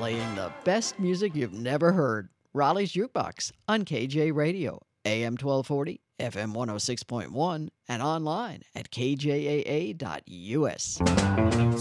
playing the best music you've never heard. Raleigh's Jukebox on KJ Radio, AM 1240, FM 106.1, and online at kjaa.us.